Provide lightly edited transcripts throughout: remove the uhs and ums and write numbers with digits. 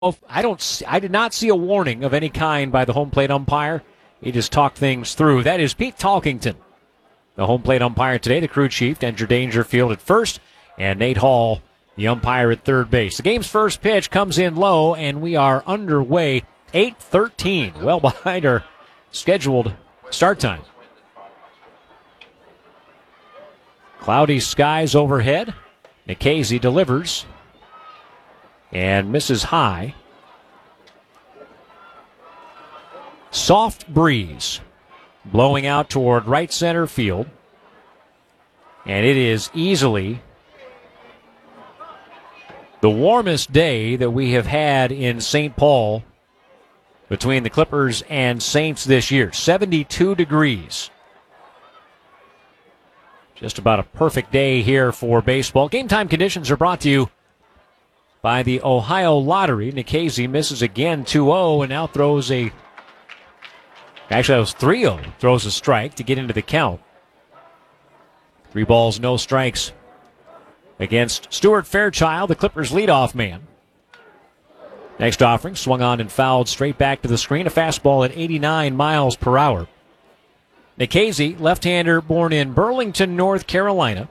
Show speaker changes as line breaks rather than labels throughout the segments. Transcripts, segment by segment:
I did not see a warning of any kind by the home plate umpire. He just talked things through. That is Pete Talkington, the home plate umpire today. The crew chief, Danger Dangerfield at first, and Nate Hall, the umpire at third base. The game's first pitch comes in low, and we are underway. 8:13, well behind our scheduled start time. Cloudy skies overhead. Nikhazy delivers and misses high. Soft breeze blowing out toward right center field. And it is easily the warmest day that we have had in St. Paul between the Clippers and Saints this year. 72 degrees. Just about a perfect day here for baseball. Game time conditions are brought to you by the Ohio Lottery. Nikhazy misses again 2-0 and now throws actually that was 3-0. Throws a strike to get into the count. 3 balls, no strikes against Stuart Fairchild, the Clippers' leadoff man. Next offering, swung on and fouled straight back to the screen. A fastball at 89 miles per hour. Nikhazy, left-hander, born in Burlington, North Carolina.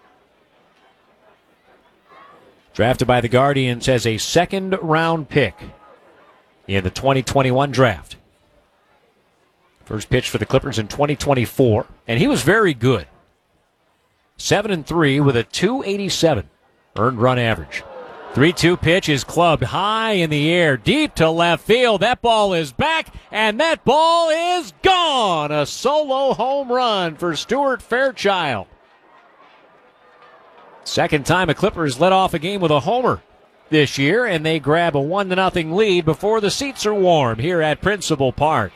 Drafted by the Guardians as a second-round pick in the 2021 draft. First pitch for the Clippers in 2024, and he was very good. 7-3 with a .287 earned run average. 3-2 pitch is clubbed high in the air, deep to left field. That ball is back, and that ball is gone. A solo home run for Stuart Fairchild. Second time a Clippers led off a game with a homer this year, and they grab a 1-0 lead before the seats are warm here at Principal Park.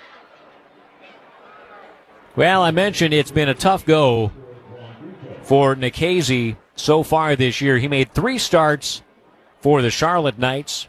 Well, I mentioned it's been a tough go for Nikhazy so far this year. He made 3 starts for the Charlotte Knights.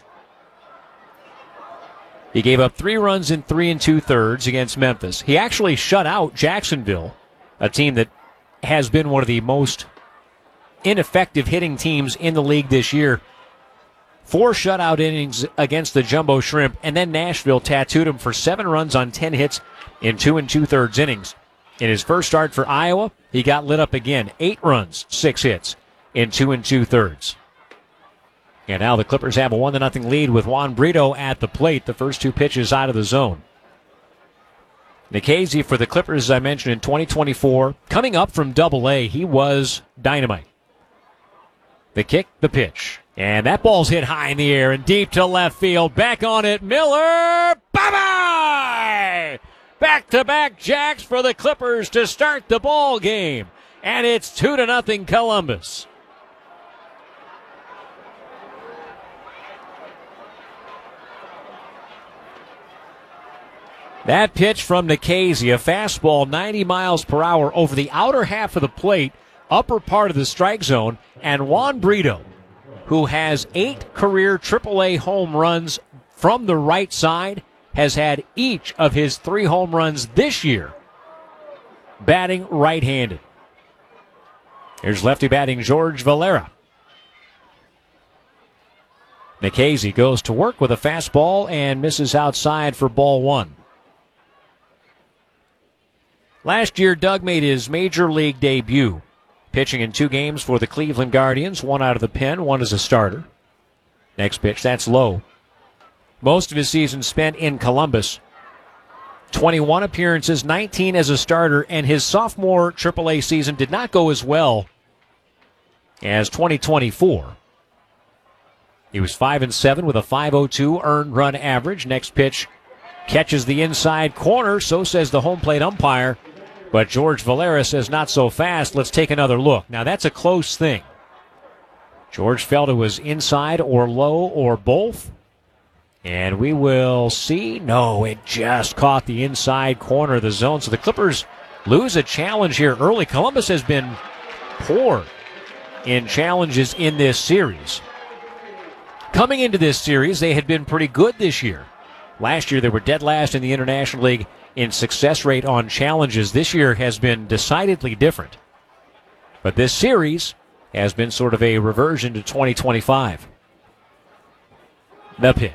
He gave up 3 runs in 3 2/3 against Memphis. He actually shut out Jacksonville, a team that has been one of the most ineffective hitting teams in the league this year. 4 shutout innings against the Jumbo Shrimp, and then Nashville tattooed him for 7 runs on 10 hits in 2 2/3 innings. In his first start for Iowa, he got lit up again. 8 runs, 6 hits in 2 2/3. And now the Clippers have a 1-0 lead with Juan Brito at the plate. The first 2 pitches out of the zone. Nikhazy for the Clippers, as I mentioned, in 2024, coming up from Double-A, he was dynamite. The kick, the pitch. And that ball's hit high in the air and deep to left field. Back on it, Miller. Bye-bye! Back-to-back jacks for the Clippers to start the ball game. And it's 2-0 Columbus. That pitch from Nikhazy, a fastball 90 miles per hour over the outer half of the plate, upper part of the strike zone, and Juan Brito, who has 8 career AAA home runs from the right side, has had each of his 3 home runs this year batting right-handed. Here's lefty batting George Valera. Nikhazy goes to work with a fastball and misses outside for ball 1. Last year, Doug made his major league debut, pitching in 2 games for the Cleveland Guardians, 1 out of the pen, 1 as a starter. Next pitch, that's low. Most of his season spent in Columbus. 21 appearances, 19 as a starter, and his sophomore AAA season did not go as well as 2024. He was 5-7 with a .502 earned run average. Next pitch catches the inside corner, so says the home plate umpire. But George Valera says not so fast. Let's take another look. Now that's a close thing. George felt it was inside or low or both. And we will see. No, it just caught the inside corner of the zone. So the Clippers lose a challenge here early. Columbus has been poor in challenges in this series. Coming into this series, they had been pretty good this year. Last year, they were dead last in the International League in success rate on challenges. This year has been decidedly different. But this series has been sort of a reversion to 2025. The pitch.